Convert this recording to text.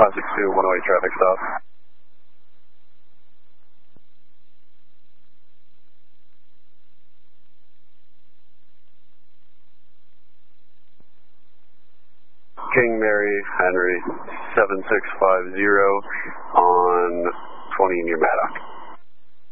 562, 108 traffic stop. King Mary Henry 7650 on 20 near Maddock.